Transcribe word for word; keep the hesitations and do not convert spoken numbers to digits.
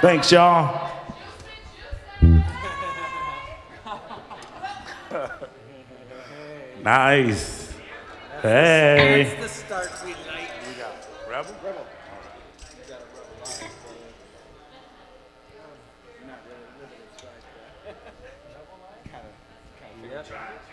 Thanks, y'all. Nice. Hey. That's the start we like. We got Rebel? Rebel. Yep.